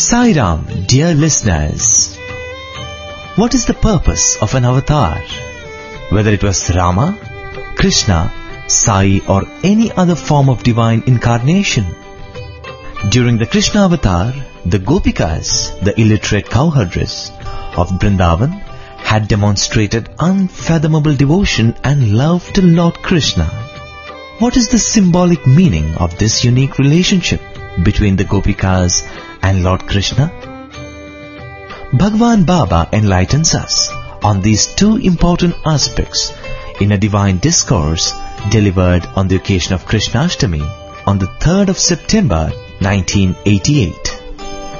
Sai Ram, dear listeners. What is the purpose of an avatar? Whether it was Rama, Krishna, Sai or any other form of divine incarnation. During the Krishna avatar, the Gopikas, the illiterate cowherders of Vrindavan, had demonstrated unfathomable devotion and love to Lord Krishna. What is the symbolic meaning of this unique relationship between the Gopikas and Lord Krishna? Bhagwan Baba enlightens us on these two important aspects in a divine discourse delivered on the occasion of Krishnashtami on the 3rd of September 1988.